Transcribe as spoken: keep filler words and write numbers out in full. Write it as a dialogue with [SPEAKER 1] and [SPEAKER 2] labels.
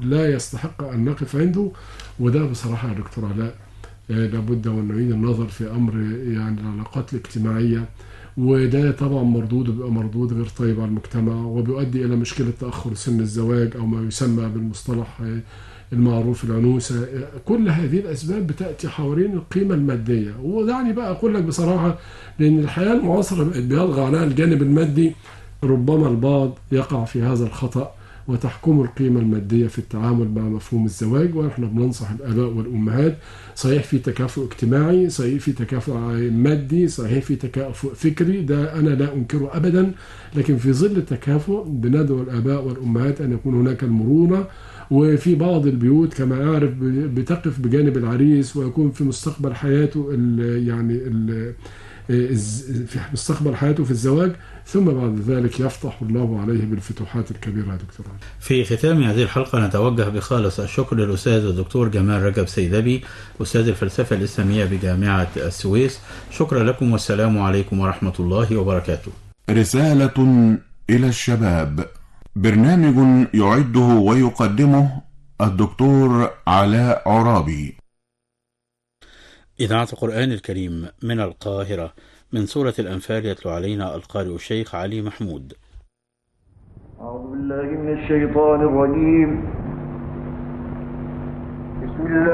[SPEAKER 1] لا يستحق أن نقف عنده. وده بصراحة يا دكتور علاء لابد أن نعيد النظر في أمر يعني العلاقات الاجتماعية، وده طبعا مردود بيبقى مردود غير طيب على المجتمع، وبيؤدي إلى مشكلة تأخر سن الزواج أو ما يسمى بالمصطلح المعروف العنوسة. كل هذه الأسباب بتأتي حوالين القيمة المادية. ودعني بقى أقول لك بصراحة، لأن الحياة المعاصرة بقت بيلغى عليها الجانب المادي، ربما البعض يقع في هذا الخطأ وتحكم القيمة المادية في التعامل مع مفهوم الزواج. ونحن بننصح الآباء والأمهات، صحيح في تكافؤ اجتماعي، صحيح في تكافؤ مادي، صحيح في تكافؤ فكري، ده أنا لا أنكره أبدا، لكن في ظل التكافؤ بندعو الآباء والأمهات أن يكون هناك المرونة. وفي بعض البيوت كما أعرف بتقف بجانب العريس، ويكون في مستقبل حياته ال يعني ال في مستقبل حياته في الزواج، ثم بعد ذلك يفتح الله عليه بالفتوحات الكبيرة يا دكتور.
[SPEAKER 2] في ختام هذه الحلقة نتوجه بخالص الشكر للأستاذ الدكتور جمال رجب سيدبي، أستاذ الفلسفة الإسلامية بجامعة السويس. شكرا لكم والسلام عليكم ورحمة الله وبركاته.
[SPEAKER 3] رسالة إلى الشباب، برنامج يعده ويقدمه الدكتور علاء عرابي.
[SPEAKER 2] إذاعة القرآن الكريم من القاهرة، من سورة الأنفال يتلو علينا القارئ الشيخ علي محمود.
[SPEAKER 4] أعوذ بالله من الشيطان الرجيم. بسم الله